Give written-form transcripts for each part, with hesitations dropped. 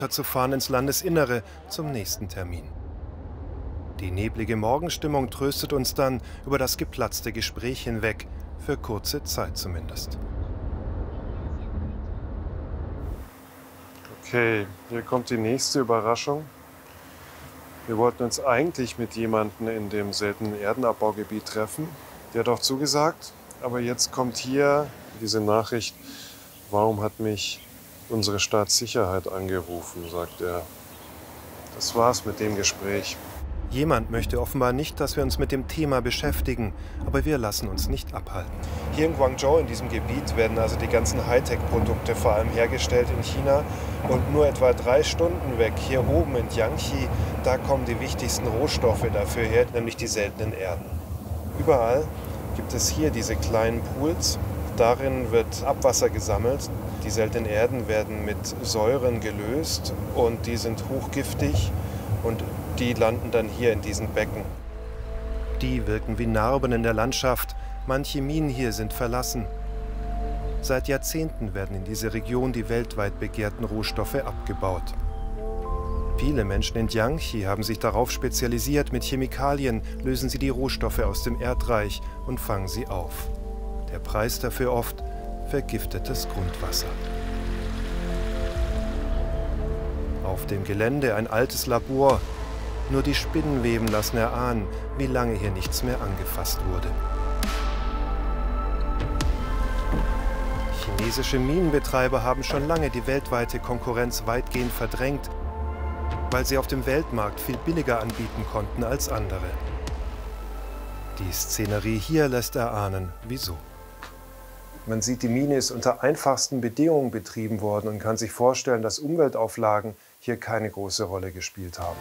zu fahren ins Landesinnere zum nächsten Termin. Die neblige Morgenstimmung tröstet uns dann über das geplatzte Gespräch hinweg, für kurze Zeit zumindest. Okay, hier kommt die nächste Überraschung. Wir wollten uns eigentlich mit jemandem in dem seltenen Erdenabbaugebiet treffen. Der hat auch zugesagt, aber jetzt kommt hier diese Nachricht, warum hat mich unsere Staatssicherheit angerufen, sagt er. Das war's mit dem Gespräch. Jemand möchte offenbar nicht, dass wir uns mit dem Thema beschäftigen, aber wir lassen uns nicht abhalten. Hier in Guangzhou, in diesem Gebiet, werden also die ganzen Hightech-Produkte vor allem hergestellt in China. Und nur etwa 3 Stunden weg, hier oben in Jiangxi, da kommen die wichtigsten Rohstoffe dafür her, nämlich die seltenen Erden. Überall gibt es hier diese kleinen Pools. Darin wird Abwasser gesammelt. Die seltenen Erden werden mit Säuren gelöst und die sind hochgiftig und die landen dann hier in diesen Becken. Die wirken wie Narben in der Landschaft. Manche Minen hier sind verlassen. Seit Jahrzehnten werden in dieser Region die weltweit begehrten Rohstoffe abgebaut. Viele Menschen in Jiangxi haben sich darauf spezialisiert, mit Chemikalien lösen sie die Rohstoffe aus dem Erdreich und fangen sie auf. Der Preis dafür oft vergiftetes Grundwasser. Auf dem Gelände ein altes Labor. Nur die Spinnenweben lassen erahnen, wie lange hier nichts mehr angefasst wurde. Chinesische Minenbetreiber haben schon lange die weltweite Konkurrenz weitgehend verdrängt, weil sie auf dem Weltmarkt viel billiger anbieten konnten als andere. Die Szenerie hier lässt erahnen, wieso. Man sieht, die Mine ist unter einfachsten Bedingungen betrieben worden und kann sich vorstellen, dass Umweltauflagen hier keine große Rolle gespielt haben.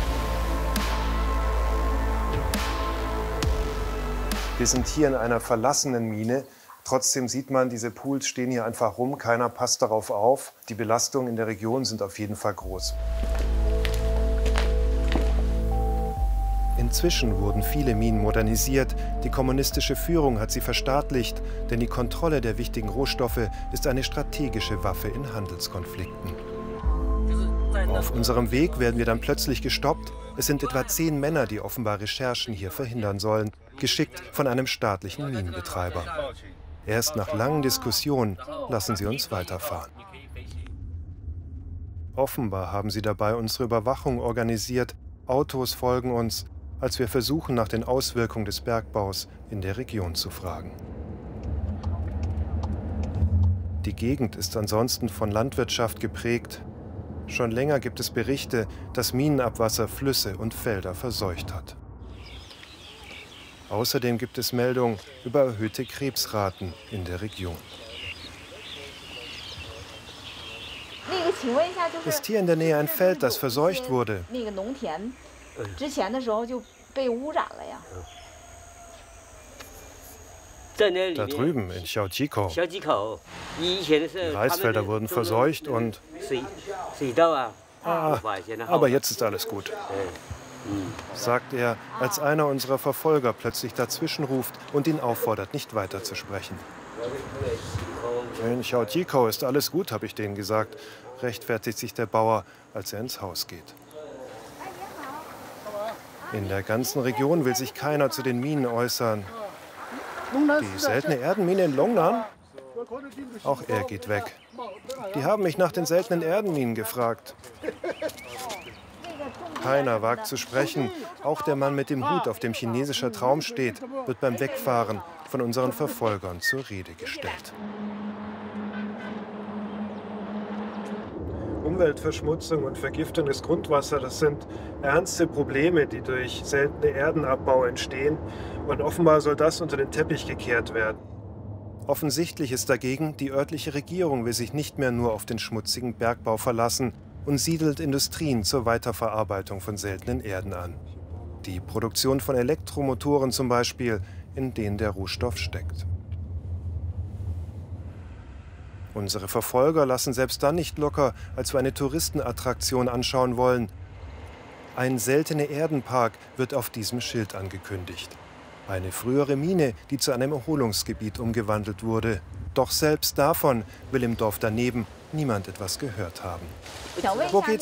Wir sind hier in einer verlassenen Mine. Trotzdem sieht man, diese Pools stehen hier einfach rum, keiner passt darauf auf. Die Belastungen in der Region sind auf jeden Fall groß. Inzwischen wurden viele Minen modernisiert. Die kommunistische Führung hat sie verstaatlicht, denn die Kontrolle der wichtigen Rohstoffe ist eine strategische Waffe in Handelskonflikten. Auf unserem Weg werden wir dann plötzlich gestoppt. Es sind etwa 10 Männer, die offenbar Recherchen hier verhindern sollen, geschickt von einem staatlichen Minenbetreiber. Erst nach langen Diskussionen lassen sie uns weiterfahren. Offenbar haben sie dabei unsere Überwachung organisiert. Autos folgen uns, als wir versuchen, nach den Auswirkungen des Bergbaus in der Region zu fragen. Die Gegend ist ansonsten von Landwirtschaft geprägt. Schon länger gibt es Berichte, dass Minenabwasser Flüsse und Felder verseucht hat. Außerdem gibt es Meldungen über erhöhte Krebsraten in der Region. Ist hier in der Nähe ein Feld, das verseucht wurde? Da drüben in Xiaojikou. Die Reisfelder wurden verseucht und... aber jetzt ist alles gut, sagt er, als einer unserer Verfolger plötzlich dazwischenruft und ihn auffordert, nicht weiter zu sprechen. In Xiaojikou ist alles gut, habe ich denen gesagt, rechtfertigt sich der Bauer, als er ins Haus geht. In der ganzen Region will sich keiner zu den Minen äußern. Die seltene Erdenmine in Longnan? Auch er geht weg. Die haben mich nach den seltenen Erdenminen gefragt. Keiner wagt zu sprechen. Auch der Mann mit dem Hut, auf dem chinesischer Traum steht, wird beim Wegfahren von unseren Verfolgern zur Rede gestellt. Umweltverschmutzung und Vergiftung des Grundwassers, das sind ernste Probleme, die durch seltene Erdenabbau entstehen. Und offenbar soll das unter den Teppich gekehrt werden. Offensichtlich ist dagegen, die örtliche Regierung will sich nicht mehr nur auf den schmutzigen Bergbau verlassen und siedelt Industrien zur Weiterverarbeitung von seltenen Erden an. Die Produktion von Elektromotoren zum Beispiel, in denen der Rohstoff steckt. Unsere Verfolger lassen selbst dann nicht locker, als wir eine Touristenattraktion anschauen wollen. Ein seltene Erdenpark wird auf diesem Schild angekündigt. Eine frühere Mine, die zu einem Erholungsgebiet umgewandelt wurde. Doch selbst davon will im Dorf daneben niemand etwas gehört haben. Wo geht's